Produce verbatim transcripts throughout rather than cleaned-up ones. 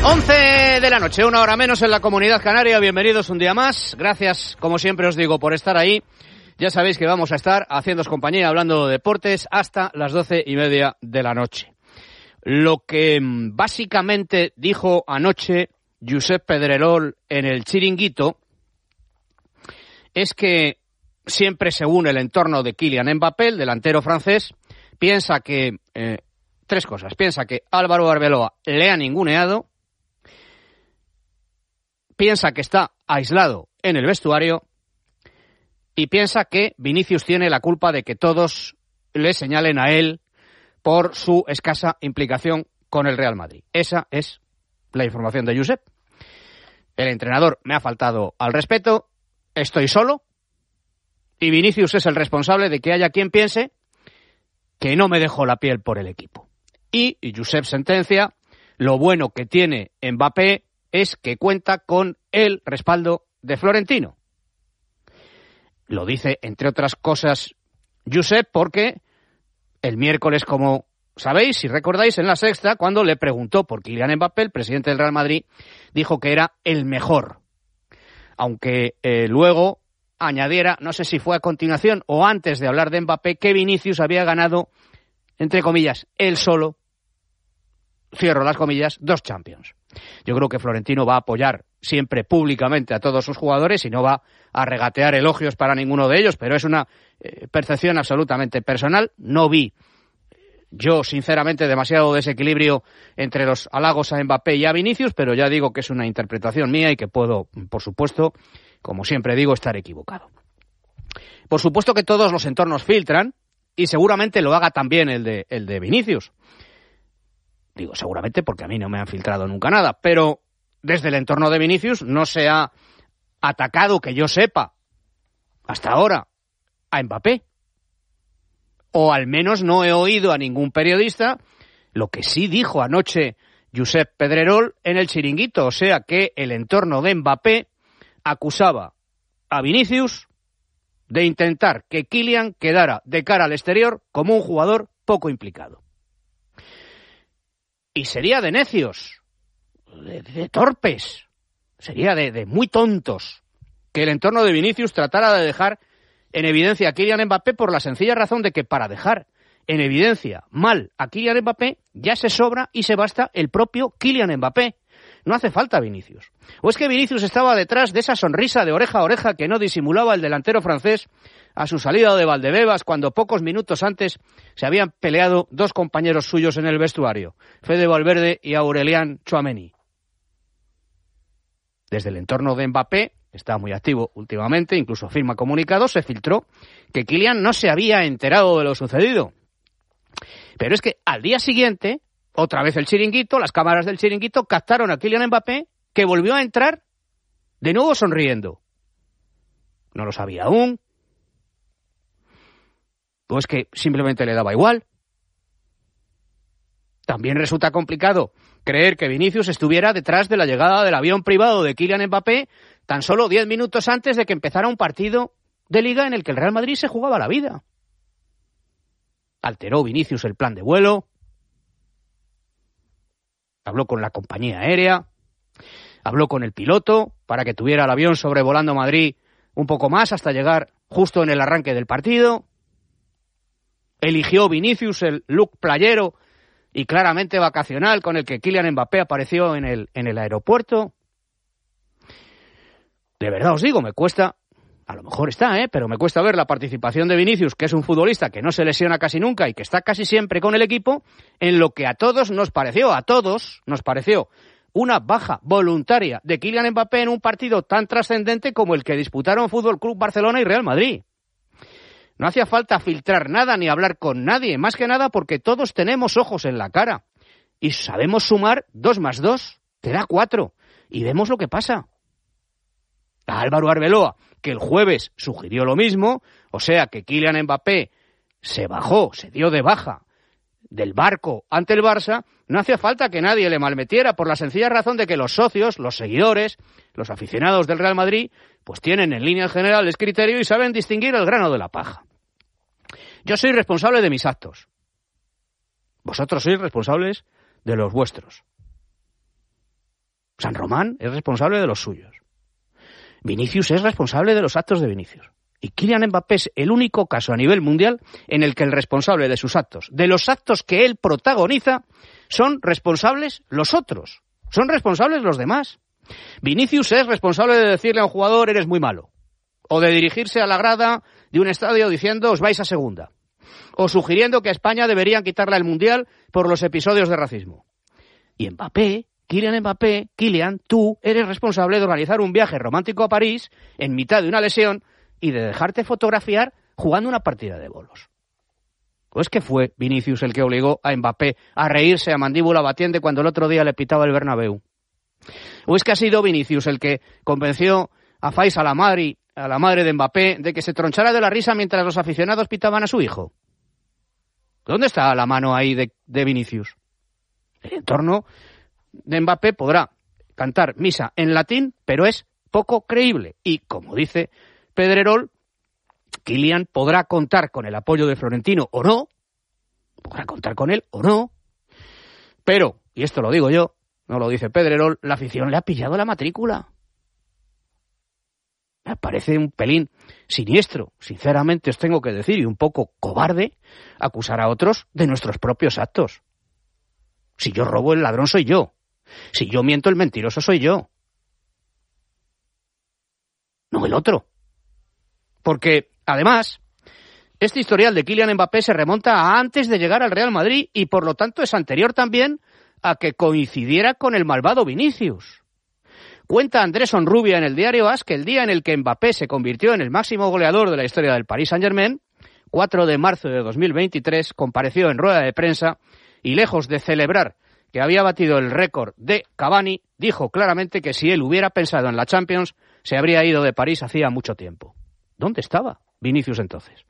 once de la noche, una hora menos en la Comunidad Canaria. Bienvenidos un día más. Gracias, como siempre os digo, por estar ahí. Ya sabéis que vamos a estar haciéndoos compañía, hablando de deportes, hasta las doce y media de la noche. Lo que básicamente dijo anoche Josep Pedrerol en el Chiringuito es que siempre, según el entorno de Kylian Mbappé, el delantero francés, piensa que... Eh, tres cosas. Piensa que Álvaro Arbeloa le ha ninguneado, piensa que está aislado en el vestuario y piensa que Vinicius tiene la culpa de que todos le señalen a él por su escasa implicación con el Real Madrid. Esa es la información de Josep. El entrenador me ha faltado al respeto, estoy solo y Vinicius es el responsable de que haya quien piense que no me dejó la piel por el equipo. Y, y Josep sentencia, lo bueno que tiene Mbappé es que cuenta con el respaldo de Florentino. Lo dice, entre otras cosas, Josep, porque el miércoles, como sabéis, si recordáis, en La Sexta, cuando le preguntó por Kylian Mbappé, el presidente del Real Madrid, dijo que era el mejor. Aunque eh, luego añadiera, no sé si fue a continuación o antes de hablar de Mbappé, que Vinicius había ganado, entre comillas, él solo, cierro las comillas, dos Champions. Yo creo que Florentino va a apoyar siempre públicamente a todos sus jugadores y no va a regatear elogios para ninguno de ellos, pero es una eh, percepción absolutamente personal. No vi yo, sinceramente, demasiado desequilibrio entre los halagos a Mbappé y a Vinicius, pero ya digo que es una interpretación mía y que puedo, por supuesto, como siempre digo, estar equivocado. Por supuesto que todos los entornos filtran y seguramente lo haga también el de, el de Vinicius. Digo seguramente porque a mí no me han filtrado nunca nada, pero desde el entorno de Vinicius no se ha atacado, que yo sepa, hasta ahora, a Mbappé. O al menos no he oído a ningún periodista lo que sí dijo anoche Josep Pedrerol en el Chiringuito, o sea que el entorno de Mbappé acusaba a Vinicius de intentar que Kylian quedara de cara al exterior como un jugador poco implicado. Y sería de necios, de, de torpes, sería de, de muy tontos que el entorno de Vinicius tratara de dejar en evidencia a Kylian Mbappé por la sencilla razón de que para dejar en evidencia mal a Kylian Mbappé ya se sobra y se basta el propio Kylian Mbappé. No hace falta Vinicius. ¿O es que Vinicius estaba detrás de esa sonrisa de oreja a oreja que no disimulaba el delantero francés a su salida de Valdebebas cuando pocos minutos antes se habían peleado dos compañeros suyos en el vestuario, Fede Valverde y Aurelian Tchouaméni? Desde el entorno de Mbappé, está muy activo últimamente, incluso firma comunicados, se filtró que Kylian no se había enterado de lo sucedido. Pero es que al día siguiente, otra vez el Chiringuito, las cámaras del Chiringuito captaron a Kylian Mbappé, que volvió a entrar de nuevo sonriendo. No lo sabía aún. Pues que simplemente le daba igual. También resulta complicado creer que Vinicius estuviera detrás de la llegada del avión privado de Kylian Mbappé tan solo diez minutos antes de que empezara un partido de Liga en el que el Real Madrid se jugaba la vida. Alteró Vinicius el plan de vuelo, habló con la compañía aérea, habló con el piloto para que tuviera el avión sobrevolando Madrid un poco más hasta llegar justo en el arranque del partido. Eligió Vinicius el look playero y claramente vacacional con el que Kylian Mbappé apareció en el, en el aeropuerto. De verdad os digo, me cuesta, a lo mejor está, ¿eh? pero me cuesta ver la participación de Vinicius, que es un futbolista que no se lesiona casi nunca y que está casi siempre con el equipo, en lo que a todos nos pareció, a todos nos pareció una baja voluntaria de Kylian Mbappé en un partido tan trascendente como el que disputaron Fútbol Club Barcelona y Real Madrid. No hacía falta filtrar nada ni hablar con nadie, más que nada porque todos tenemos ojos en la cara y sabemos sumar dos más dos, te da cuatro, y vemos lo que pasa. A Álvaro Arbeloa, que el jueves sugirió lo mismo, o sea que Kylian Mbappé se bajó, se dio de baja del barco ante el Barça, no hacía falta que nadie le malmetiera por la sencilla razón de que los socios, los seguidores, los aficionados del Real Madrid, pues tienen en líneas generales criterio y saben distinguir el grano de la paja. Yo soy responsable de mis actos. Vosotros sois responsables de los vuestros. San Román es responsable de los suyos. Vinicius es responsable de los actos de Vinicius. Y Kylian Mbappé es el único caso a nivel mundial en el que el responsable de sus actos, de los actos que él protagoniza, son responsables los otros. Son responsables los demás. Vinicius es responsable de decirle a un jugador, eres muy malo. O de dirigirse a la grada de un estadio diciendo, os vais a segunda. O sugiriendo que a España deberían quitarle el Mundial por los episodios de racismo. Y Mbappé, Kylian Mbappé, Kylian, tú eres responsable de organizar un viaje romántico a París en mitad de una lesión y de dejarte fotografiar jugando una partida de bolos. ¿O es que fue Vinicius el que obligó a Mbappé a reírse a mandíbula batiente cuando el otro día le pitaba el Bernabéu? ¿O es que ha sido Vinicius el que convenció a Faisal Amari, a la madre de Mbappé, de que se tronchara de la risa mientras los aficionados pitaban a su hijo? ¿Dónde está la mano ahí de, de Vinicius? El entorno de Mbappé podrá cantar misa en latín, pero es poco creíble. Y, como dice Pedrerol, Kylian podrá contar con el apoyo de Florentino o no, podrá contar con él o no, pero, y esto lo digo yo, no lo dice Pedrerol, la afición le ha pillado la matrícula. Me parece un pelín siniestro, sinceramente os tengo que decir, y un poco cobarde, acusar a otros de nuestros propios actos. Si yo robo, el ladrón soy yo. Si yo miento, el mentiroso soy yo. No el otro. Porque, además, este historial de Kylian Mbappé se remonta a antes de llegar al Real Madrid y, por lo tanto, es anterior también a que coincidiera con el malvado Vinicius. Cuenta Andrés Onrubia en el diario A S que el día en el que Mbappé se convirtió en el máximo goleador de la historia del Paris Saint-Germain, cuatro de marzo de dos mil veintitrés, compareció en rueda de prensa y, lejos de celebrar que había batido el récord de Cavani, dijo claramente que si él hubiera pensado en la Champions, se habría ido de París hacía mucho tiempo. ¿Dónde estaba Vinicius entonces?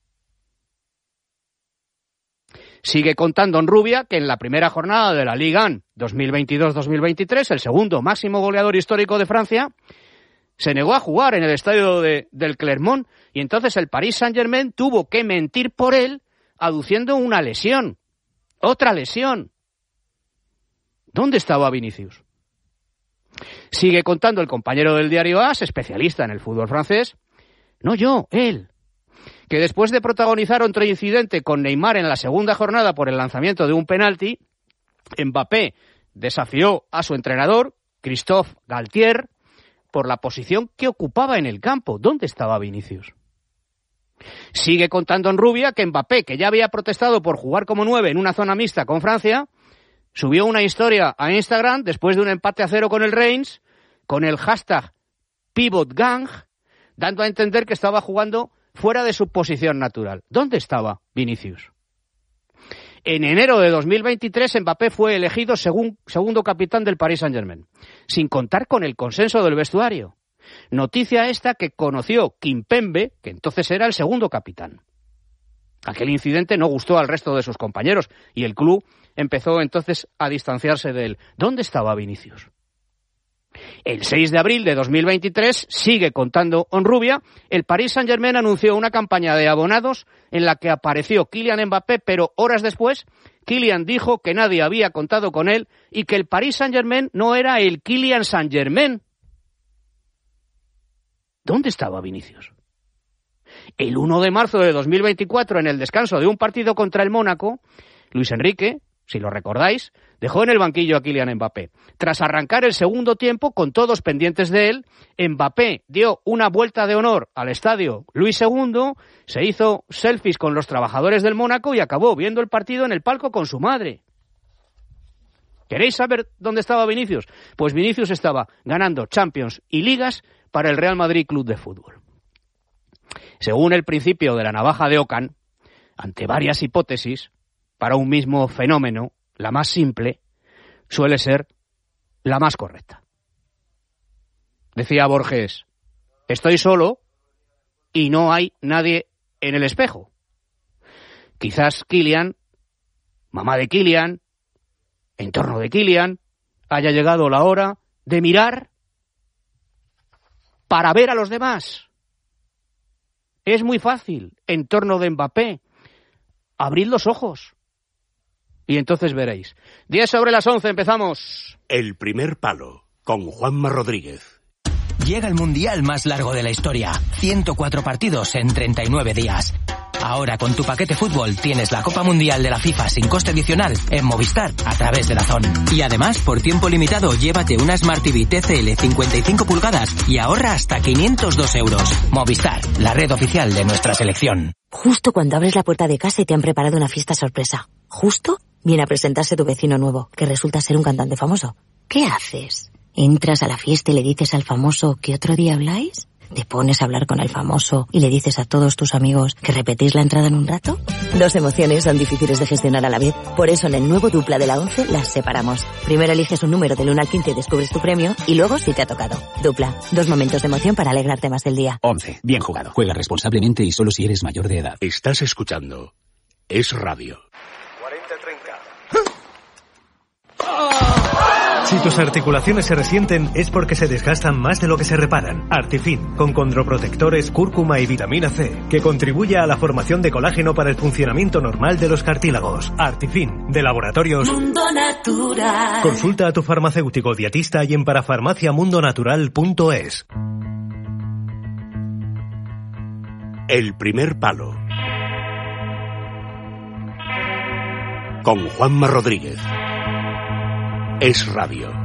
Sigue contando Onrubia que en la primera jornada de la Liga dos mil veintidós dos mil veintitrés, el segundo máximo goleador histórico de Francia, se negó a jugar en el estadio de, del Clermont y entonces el Paris Saint-Germain tuvo que mentir por él aduciendo una lesión. Otra lesión. ¿Dónde estaba Vinicius? Sigue contando el compañero del diario A S, especialista en el fútbol francés, no yo, él, que después de protagonizar otro incidente con Neymar en la segunda jornada por el lanzamiento de un penalti, Mbappé desafió a su entrenador, Christophe Galtier, por la posición que ocupaba en el campo. ¿Dónde estaba Vinicius? Sigue contando Onrubia que Mbappé, que ya había protestado por jugar como nueve en una zona mixta con Francia, subió una historia a Instagram después de un empate a cero con el Reims, con el hashtag PivotGang, dando a entender que estaba jugando fuera de su posición natural. ¿Dónde estaba Vinicius? En enero de dos mil veintitrés, Mbappé fue elegido según, segundo capitán del Paris Saint-Germain, sin contar con el consenso del vestuario. Noticia esta que conoció Kimpembe, que entonces era el segundo capitán. Aquel incidente no gustó al resto de sus compañeros y el club empezó entonces a distanciarse de él. ¿Dónde estaba Vinicius? El seis de abril de dos mil veintitrés, sigue contando Onrubia, el Paris Saint-Germain anunció una campaña de abonados en la que apareció Kylian Mbappé, pero horas después, Kylian dijo que nadie había contado con él y que el Paris Saint-Germain no era el Kylian Saint-Germain. ¿Dónde estaba Vinicius? El uno de marzo de dos mil veinticuatro, en el descanso de un partido contra el Mónaco, Luis Enrique, si lo recordáis, dejó en el banquillo a Kylian Mbappé. Tras arrancar el segundo tiempo, con todos pendientes de él, Mbappé dio una vuelta de honor al estadio Luis segundo, se hizo selfies con los trabajadores del Mónaco y acabó viendo el partido en el palco con su madre. ¿Queréis saber dónde estaba Vinicius? Pues Vinicius estaba ganando Champions y Ligas para el Real Madrid Club de Fútbol. Según el principio de la navaja de Ockham, ante varias hipótesis, para un mismo fenómeno, la más simple suele ser la más correcta. Decía Borges, estoy solo y no hay nadie en el espejo. Quizás Kylian, mamá de Kylian, entorno de Kylian, haya llegado la hora de mirar para ver a los demás. Es muy fácil, entorno de Mbappé, abrid los ojos. Y entonces veréis. diez sobre las once, empezamos. El primer palo. con Juanma Rodríguez. Llega el mundial más largo de la historia. ciento cuatro partidos en treinta y nueve días. Ahora con tu paquete fútbol tienes la Copa Mundial de la FIFA sin coste adicional en Movistar a través de DAZN. Y además, por tiempo limitado, llévate una Smart T V T C L cincuenta y cinco pulgadas y ahorra hasta quinientos dos euros. Movistar, la red oficial de nuestra selección. Justo cuando abres la puerta de casa y te han preparado una fiesta sorpresa. Justo viene a presentarse tu vecino nuevo, que resulta ser un cantante famoso. ¿Qué haces? ¿Entras a la fiesta y le dices al famoso que otro día habláis? ¿Te pones a hablar con el famoso y le dices a todos tus amigos que repetís la entrada en un rato? Dos emociones son difíciles de gestionar a la vez. Por eso en el nuevo Dupla de la once las separamos. Primero eliges un número del uno al quince y descubres tu premio, y luego si te ha tocado. Dupla, dos momentos de emoción para alegrarte más del día. once. Bien jugado. Juega responsablemente y solo si eres mayor de edad. Estás escuchando Es Radio. cuarenta treinta. Si tus articulaciones se resienten es porque se desgastan más de lo que se reparan. Artifin, con condroprotectores, cúrcuma y vitamina C, que contribuye a la formación de colágeno para el funcionamiento normal de los cartílagos. Artifin, de Laboratorios Mundo Natural. Consulta a tu farmacéutico dietista y en parafarmaciamundonatural punto es. El primer palo. Con Juanma Rodríguez. Es Radio.